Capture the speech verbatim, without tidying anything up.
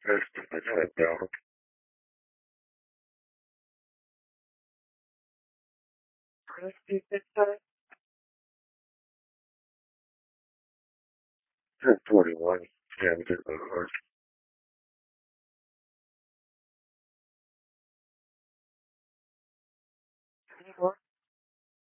estimate head down. ten twenty-one. Can't get the heart.